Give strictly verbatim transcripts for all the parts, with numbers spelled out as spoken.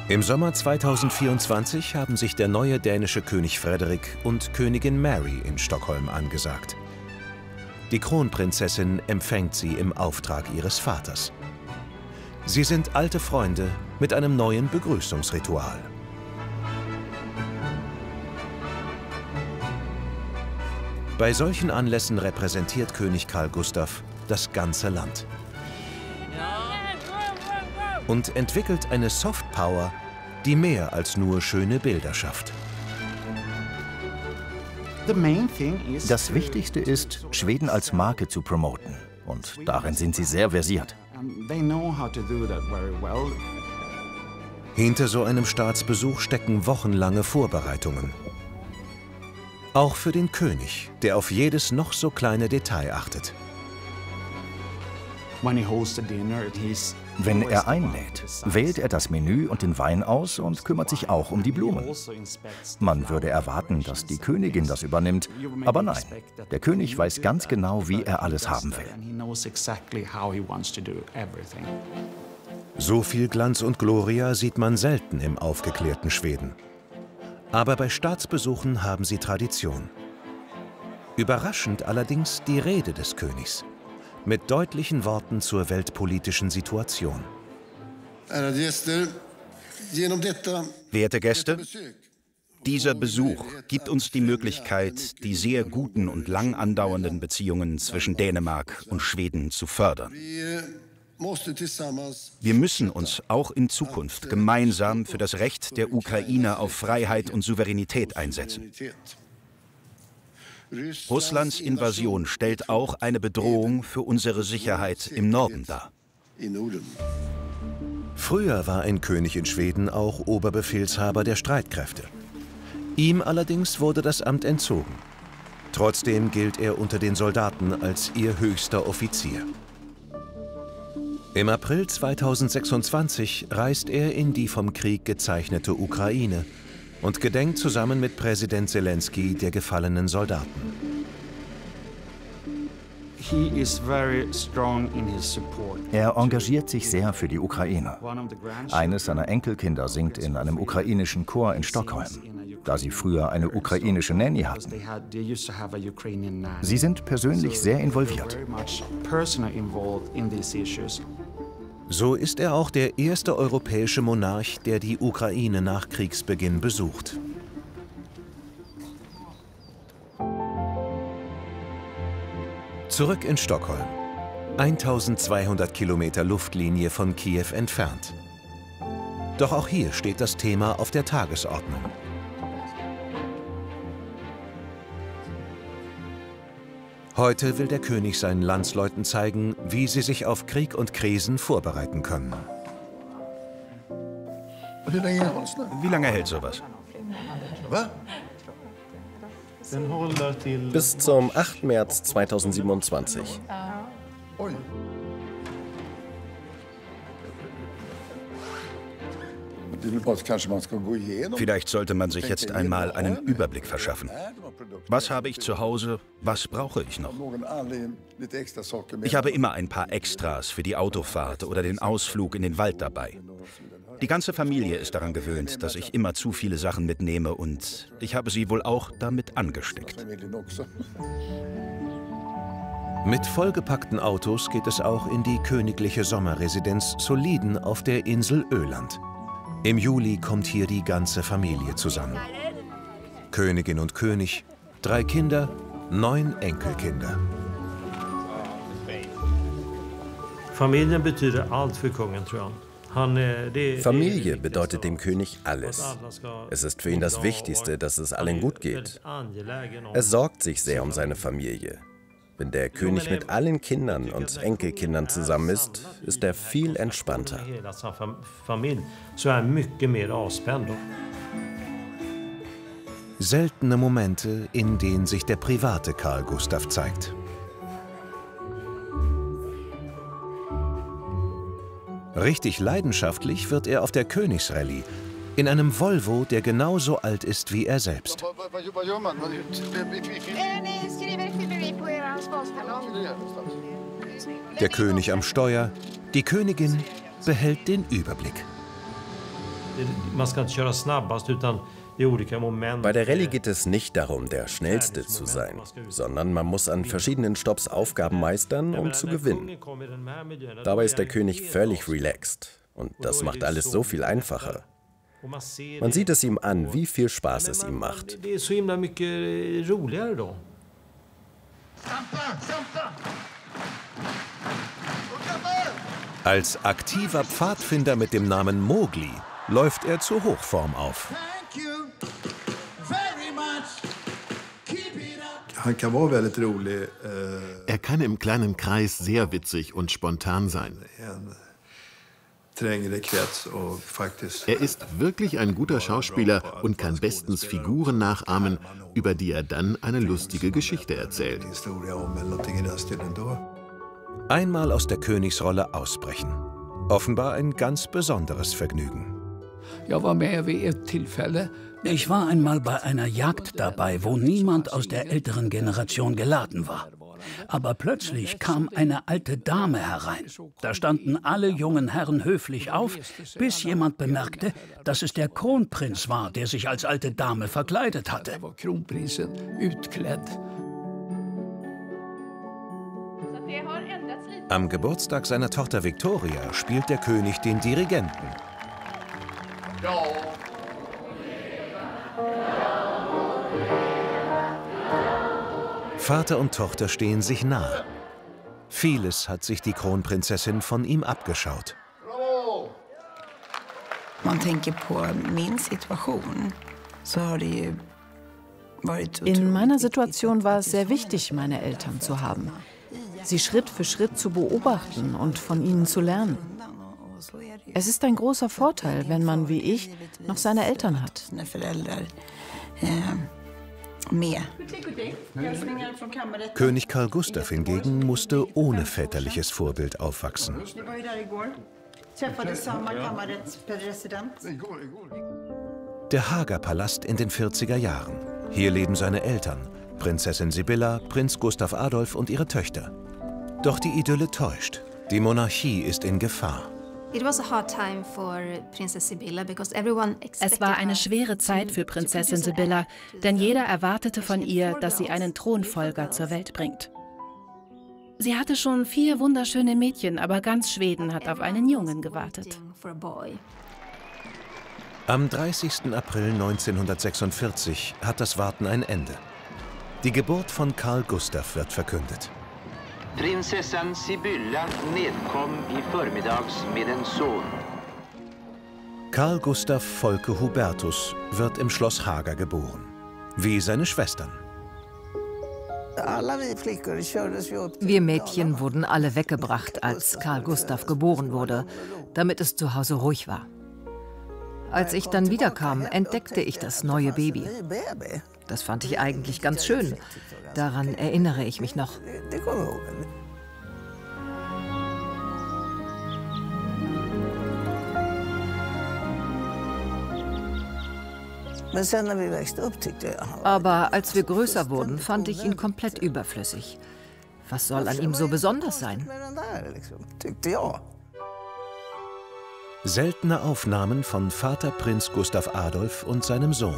Im Sommer zweitausendvierundzwanzig haben sich der neue dänische König Frederik und Königin Mary in Stockholm angesagt. Die Kronprinzessin empfängt sie im Auftrag ihres Vaters. Sie sind alte Freunde mit einem neuen Begrüßungsritual. Bei solchen Anlässen repräsentiert König Carl Gustaf das ganze Land und entwickelt eine Softpower, die mehr als nur schöne Bilder schafft. Das Wichtigste ist, Schweden als Marke zu promoten. Und darin sind sie sehr versiert. Hinter so einem Staatsbesuch stecken wochenlange Vorbereitungen. Auch für den König, der auf jedes noch so kleine Detail achtet. Wenn er einlädt, wählt er das Menü und den Wein aus und kümmert sich auch um die Blumen. Man würde erwarten, dass die Königin das übernimmt, aber nein, der König weiß ganz genau, wie er alles haben will. So viel Glanz und Gloria sieht man selten im aufgeklärten Schweden. Aber bei Staatsbesuchen haben sie Tradition. Überraschend allerdings die Rede des Königs. Mit deutlichen Worten zur weltpolitischen Situation. Werte Gäste, dieser Besuch gibt uns die Möglichkeit, die sehr guten und lang andauernden Beziehungen zwischen Dänemark und Schweden zu fördern. Wir müssen uns auch in Zukunft gemeinsam für das Recht der Ukraine auf Freiheit und Souveränität einsetzen. Russlands Invasion stellt auch eine Bedrohung für unsere Sicherheit im Norden dar. Früher war ein König in Schweden auch Oberbefehlshaber der Streitkräfte. Ihm allerdings wurde das Amt entzogen. Trotzdem gilt er unter den Soldaten als ihr höchster Offizier. Im April zweitausendsechsundzwanzig reist er in die vom Krieg gezeichnete Ukraine und gedenkt zusammen mit Präsident Zelensky der gefallenen Soldaten. Er engagiert sich sehr für die Ukraine. Eines seiner Enkelkinder singt in einem ukrainischen Chor in Stockholm, da sie früher eine ukrainische Nanny hatten. Sie sind persönlich sehr involviert. So ist er auch der erste europäische Monarch, der die Ukraine nach Kriegsbeginn besucht. Zurück in Stockholm. eintausendzweihundert Kilometer Luftlinie von Kiew entfernt. Doch auch hier steht das Thema auf der Tagesordnung. Heute will der König seinen Landsleuten zeigen, wie sie sich auf Krieg und Krisen vorbereiten können. Wie lange hält sowas? Bis zum achten März zweitausendsiebenundzwanzig. Vielleicht sollte man sich jetzt einmal einen Überblick verschaffen. Was habe ich zu Hause? Was brauche ich noch? Ich habe immer ein paar Extras für die Autofahrt oder den Ausflug in den Wald dabei. Die ganze Familie ist daran gewöhnt, dass ich immer zu viele Sachen mitnehme und ich habe sie wohl auch damit angesteckt. Mit vollgepackten Autos geht es auch in die königliche Sommerresidenz Soliden auf der Insel Öland. Im Juli kommt hier die ganze Familie zusammen. Königin und König, drei Kinder, neun Enkelkinder. Familien bedeutet alles für Kungen, tror jag. Familie bedeutet dem König alles. Es ist für ihn das Wichtigste, dass es allen gut geht. Er sorgt sich sehr um seine Familie. Wenn der König mit allen Kindern und Enkelkindern zusammen ist, ist er viel entspannter. Seltene Momente, in denen sich der private Carl Gustaf zeigt. Richtig leidenschaftlich wird er auf der Königsrallye, in einem Volvo, der genauso alt ist wie er selbst. Der König am Steuer, die Königin behält den Überblick. Bei der Rallye geht es nicht darum, der Schnellste zu sein, sondern man muss an verschiedenen Stopps Aufgaben meistern, um zu gewinnen. Dabei ist der König völlig relaxed und das macht alles so viel einfacher. Man sieht es ihm an, wie viel Spaß es ihm macht. Als aktiver Pfadfinder mit dem Namen Mowgli läuft er zur Hochform auf. Er kann im kleinen Kreis sehr witzig und spontan sein. Er ist wirklich ein guter Schauspieler und kann bestens Figuren nachahmen, über die er dann eine lustige Geschichte erzählt. Einmal aus der Königsrolle ausbrechen. Offenbar ein ganz besonderes Vergnügen. Ich war einmal bei einer Jagd dabei, wo niemand aus der älteren Generation geladen war. Aber plötzlich kam eine alte Dame herein. Da standen alle jungen Herren höflich auf, bis jemand bemerkte, dass es der Kronprinz war, der sich als alte Dame verkleidet hatte. Am Geburtstag seiner Tochter Victoria spielt der König den Dirigenten. Vater und Tochter stehen sich nahe. Vieles hat sich die Kronprinzessin von ihm abgeschaut. Man tänker på min situation, så har det ju varit In meiner Situation war es sehr wichtig, meine Eltern zu haben. Sie Schritt für Schritt zu beobachten und von ihnen zu lernen. Es ist ein großer Vorteil, wenn man, wie ich, noch seine Eltern hat. König Carl Gustaf hingegen musste ohne väterliches Vorbild aufwachsen. Der Haga-Palast in den vierziger Jahren. Hier leben seine Eltern, Prinzessin Sibylla, Prinz Gustav Adolf und ihre Töchter. Doch die Idylle täuscht. Die Monarchie ist in Gefahr. Es war eine schwere Zeit für Prinzessin Sibylla, denn jeder erwartete von ihr, dass sie einen Thronfolger zur Welt bringt. Sie hatte schon vier wunderschöne Mädchen, aber ganz Schweden hat auf einen Jungen gewartet. Am dreißigsten April neunzehnhundertsechsundvierzig hat das Warten ein Ende. Die Geburt von Carl Gustaf wird verkündet. Prinsessan Sibylla nedkom i förmiddags med en son. Carl Gustaf Volke Hubertus wird im Schloss Haga geboren, wie seine Schwestern. Wir Mädchen wurden alle weggebracht, als Carl Gustaf geboren wurde, damit es zu Hause ruhig war. Als ich dann wiederkam, entdeckte ich das neue Baby. Das fand ich eigentlich ganz schön. Daran erinnere ich mich noch. Aber als wir größer wurden, fand ich ihn komplett überflüssig. Was soll an ihm so besonders sein? Seltene Aufnahmen von Vater Prinz Gustav Adolf und seinem Sohn.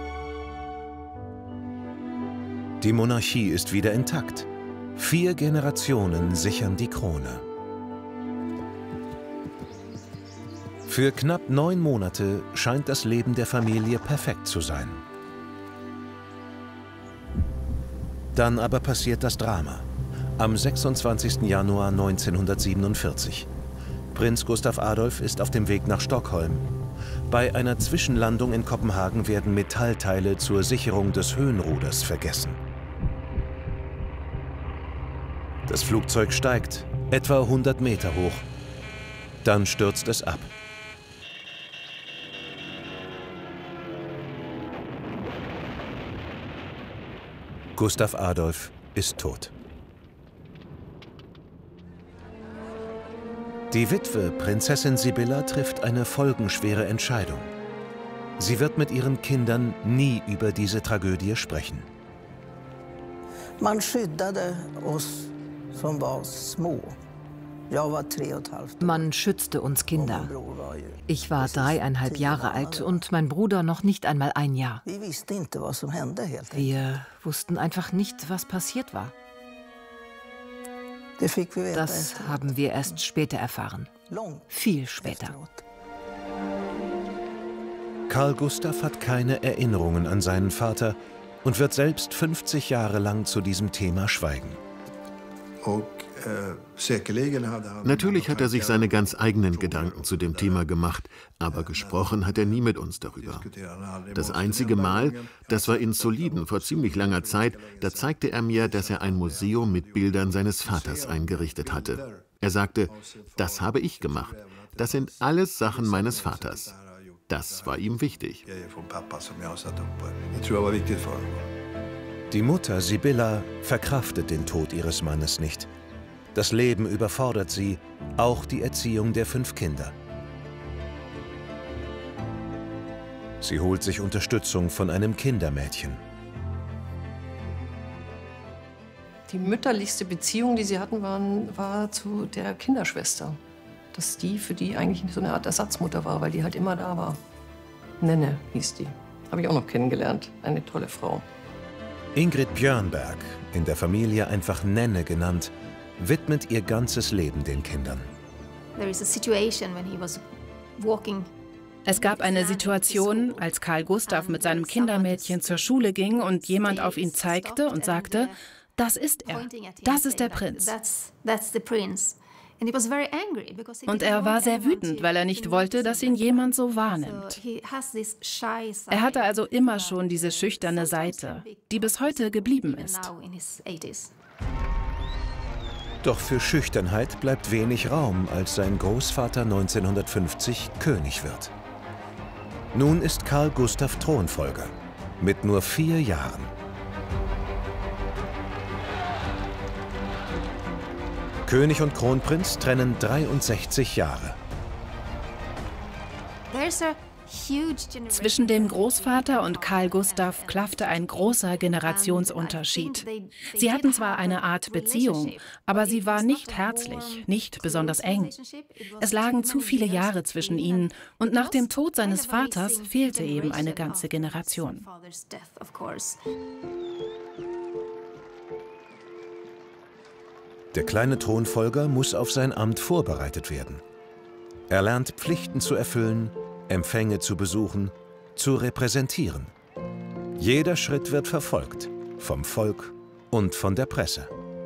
Die Monarchie ist wieder intakt. Vier Generationen sichern die Krone. Für knapp neun Monate scheint das Leben der Familie perfekt zu sein. Dann aber passiert das Drama. Am sechsundzwanzigsten Januar neunzehnhundertsiebenundvierzig. Prinz Gustav Adolf ist auf dem Weg nach Stockholm. Bei einer Zwischenlandung in Kopenhagen werden Metallteile zur Sicherung des Höhenruders vergessen. Das Flugzeug steigt, etwa hundert Meter hoch. Dann stürzt es ab. Gustav Adolf ist tot. Die Witwe, Prinzessin Sibylla, trifft eine folgenschwere Entscheidung. Sie wird mit ihren Kindern nie über diese Tragödie sprechen. Man skyddade oss som var små. Man schützte uns Kinder. Ich war dreieinhalb Jahre alt und mein Bruder noch nicht einmal ein Jahr. Wir wussten einfach nicht, was passiert war. Das haben wir erst später erfahren. Viel später. Carl Gustaf hat keine Erinnerungen an seinen Vater und wird selbst fünfzig Jahre lang zu diesem Thema schweigen. Natürlich hat er sich seine ganz eigenen Gedanken zu dem Thema gemacht, aber gesprochen hat er nie mit uns darüber. Das einzige Mal, das war in Soliden vor ziemlich langer Zeit, da zeigte er mir, dass er ein Museum mit Bildern seines Vaters eingerichtet hatte. Er sagte, das habe ich gemacht. Das sind alles Sachen meines Vaters. Das war ihm wichtig. Die Mutter Sibylla verkraftet den Tod ihres Mannes nicht. Das Leben überfordert sie, auch die Erziehung der fünf Kinder. Sie holt sich Unterstützung von einem Kindermädchen. Die mütterlichste Beziehung, die sie hatten, waren, war zu der Kinderschwester. Dass die für die eigentlich so eine Art Ersatzmutter war, weil die halt immer da war. Nenne hieß die. Habe ich auch noch kennengelernt. Eine tolle Frau. Ingrid Björnberg, in der Familie einfach Nenne genannt, widmet ihr ganzes Leben den Kindern. Es gab eine Situation, als Carl Gustaf mit seinem Kindermädchen zur Schule ging und jemand auf ihn zeigte und sagte, das ist er, das ist der Prinz. Und er war sehr wütend, weil er nicht wollte, dass ihn jemand so wahrnimmt. Er hatte also immer schon diese schüchterne Seite, die bis heute geblieben ist. Doch für Schüchternheit bleibt wenig Raum, als sein Großvater neunzehnhundertfünfzig König wird. Nun ist Carl Gustaf Thronfolger, mit nur vier Jahren. König und Kronprinz trennen dreiundsechzig Jahre. Zwischen dem Großvater und Carl Gustaf klaffte ein großer Generationsunterschied. Sie hatten zwar eine Art Beziehung, aber sie war nicht herzlich, nicht besonders eng. Es lagen zu viele Jahre zwischen ihnen und nach dem Tod seines Vaters fehlte eben eine ganze Generation. Der kleine Thronfolger muss auf sein Amt vorbereitet werden. Er lernt, Pflichten zu erfüllen, Empfänge zu besuchen, zu repräsentieren. Jeder Schritt wird verfolgt, vom Volk und von der Presse.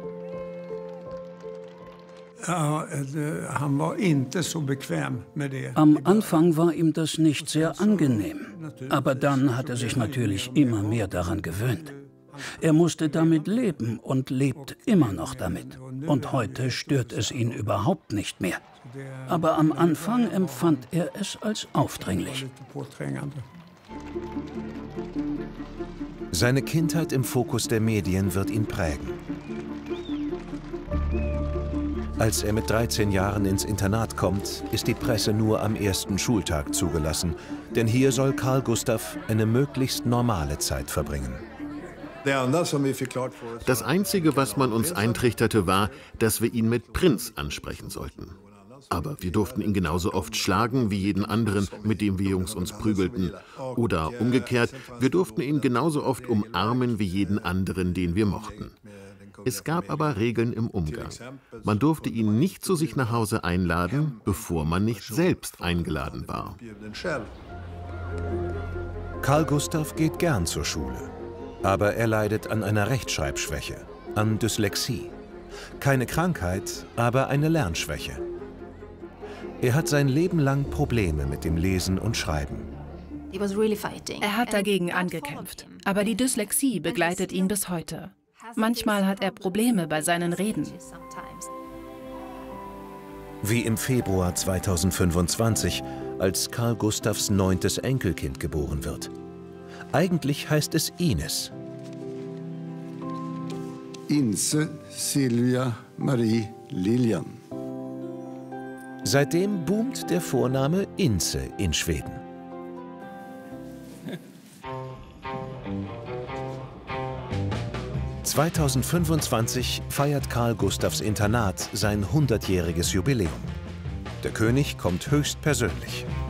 Am Anfang war ihm das nicht sehr angenehm, aber dann hat er sich natürlich immer mehr daran gewöhnt. Er musste damit leben und lebt immer noch damit. Und heute stört es ihn überhaupt nicht mehr. Aber am Anfang empfand er es als aufdringlich. Seine Kindheit im Fokus der Medien wird ihn prägen. Als er mit dreizehn Jahren ins Internat kommt, ist die Presse nur am ersten Schultag zugelassen. Denn hier soll Carl Gustaf eine möglichst normale Zeit verbringen. Das Einzige, was man uns eintrichterte, war, dass wir ihn mit Prinz ansprechen sollten. Aber wir durften ihn genauso oft schlagen wie jeden anderen, mit dem wir Jungs uns prügelten. Oder umgekehrt, wir durften ihn genauso oft umarmen wie jeden anderen, den wir mochten. Es gab aber Regeln im Umgang. Man durfte ihn nicht zu sich nach Hause einladen, bevor man nicht selbst eingeladen war. Carl Gustaf geht gern zur Schule. Aber er leidet an einer Rechtschreibschwäche, an Dyslexie. Keine Krankheit, aber eine Lernschwäche. Er hat sein Leben lang Probleme mit dem Lesen und Schreiben. Er hat dagegen angekämpft, aber die Dyslexie begleitet ihn bis heute. Manchmal hat er Probleme bei seinen Reden. Wie im Februar zweitausendfünfundzwanzig, als Carl Gustafs neuntes Enkelkind geboren wird. Eigentlich heißt es Ines. Inse Silvia Marie Lilian. Seitdem boomt der Vorname Inse in Schweden. zweitausendfünfundzwanzig feiert Karl Gustavs Internat sein hundertjähriges Jubiläum. Der König kommt höchstpersönlich.